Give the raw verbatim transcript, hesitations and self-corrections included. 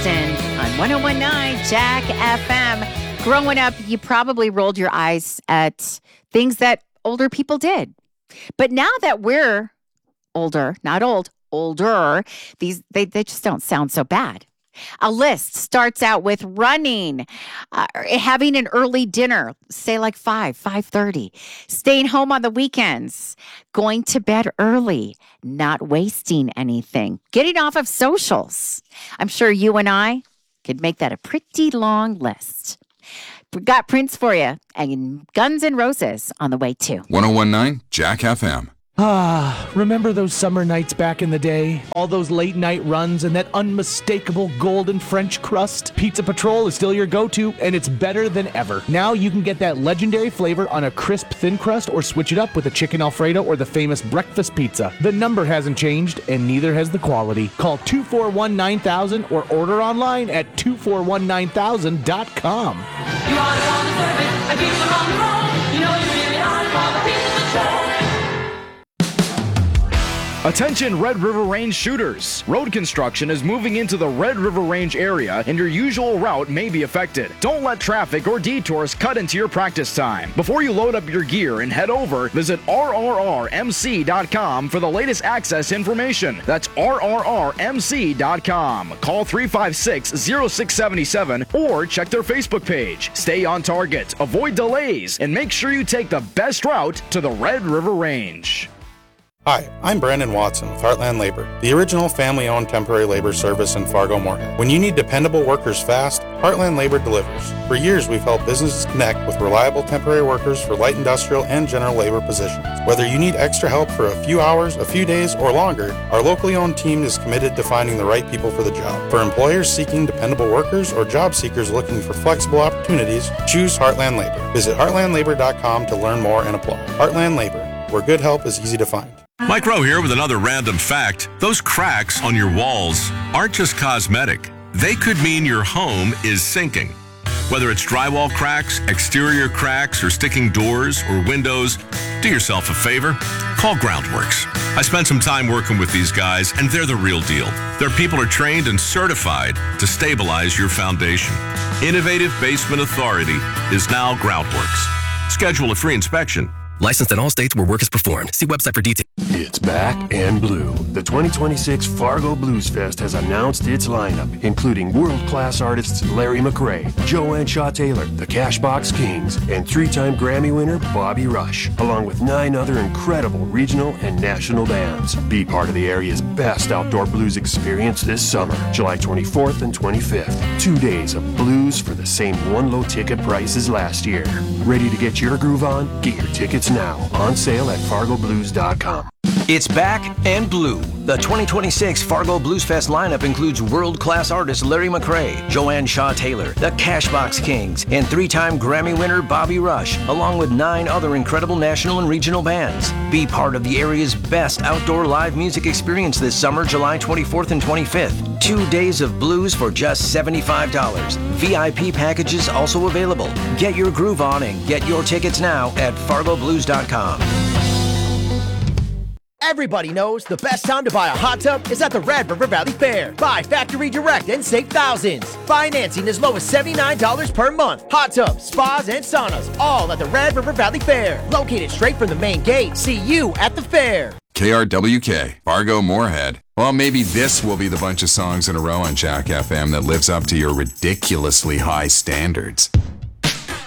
Watson on one oh one point nine Jack F M. Growing up, you probably rolled your eyes at things that older people did. But now that we're older, not old, older, these they, they just don't sound so bad. A list starts out with running, uh, having an early dinner, say like five, five thirty, staying home on the weekends, going to bed early, not wasting anything, getting off of socials. I'm sure you and I could make that a pretty long list. We got Prince for you and Guns N' Roses on the way too. one oh one point nine Jack F M. Ah, remember those summer nights back in the day? All those late night runs and that unmistakable golden French crust? Pizza Patrol is still your go-to, and it's better than ever. Now you can get that legendary flavor on a crisp thin crust or switch it up with a chicken Alfredo or the famous breakfast pizza. The number hasn't changed, and neither has the quality. Call two four one nine thousand or order online at two four one nine thousand dot com. You are the one to serve it, and people are on the road. You know you really are for the Pizza Patrol. Attention Red River Range shooters. Road construction is moving into the Red River Range area and your usual route may be affected. Don't let traffic or detours cut into your practice time. Before you load up your gear and head over, visit R R R M C dot com for the latest access information. That's R R R M C dot com. Call three five six, zero six seven seven or check their Facebook page. Stay on target, avoid delays, and make sure you take the best route to the Red River Range. Hi, I'm Brandon Watson with Heartland Labor, the original family-owned temporary labor service in Fargo-Moorhead. When you need dependable workers fast, Heartland Labor delivers. For years, we've helped businesses connect with reliable temporary workers for light industrial and general labor positions. Whether you need extra help for a few hours, a few days, or longer, our locally owned team is committed to finding the right people for the job. For employers seeking dependable workers or job seekers looking for flexible opportunities, choose Heartland Labor. Visit heartland labor dot com to learn more and apply. Heartland Labor, where good help is easy to find. Mike Rowe here with another random fact. Those cracks on your walls aren't just cosmetic. They could mean your home is sinking. Whether it's drywall cracks, exterior cracks, or sticking doors or windows, do yourself a favor. Call Groundworks. I spent some time working with these guys, and they're the real deal. Their people are trained and certified to stabilize your foundation. Innovative Basement Authority is now Groundworks. Schedule a free inspection. Licensed in all states where work is performed. See website for details. It's back and blue. The twenty twenty-six Fargo Blues Fest has announced its lineup, including world-class artists Larry McRae, Joanne Shaw Taylor, the Cashbox Kings, and three-time Grammy winner Bobby Rush, along with nine other incredible regional and national bands. Be part of the area's best outdoor blues experience this summer, July twenty-fourth and twenty-fifth. Two days of blues for the same one-low ticket price as last year. Ready to get your groove on? Get your tickets now. On sale at fargo blues dot com. It's back and blue. The twenty twenty-six Fargo Blues Fest lineup includes world-class artists Larry McRae, Joanne Shaw Taylor, the Cashbox Kings, and three-time Grammy winner Bobby Rush, along with nine other incredible national and regional bands. Be part of the area's best outdoor live music experience this summer, July twenty-fourth and twenty-fifth. Two days of blues for just seventy-five dollars. V I P packages also available. Get your groove on and get your tickets now at fargo blues dot com. Everybody knows the best time to buy a hot tub is at the Red River Valley Fair. Buy factory direct and save thousands. Financing as low as seventy-nine dollars per month. Hot tubs, spas, and saunas, all at the Red River Valley Fair. Located straight from the main gate. See you at the fair. K R W K, Fargo Moorhead. Well, maybe this will be the bunch of songs in a row on Jack F M that lives up to your ridiculously high standards.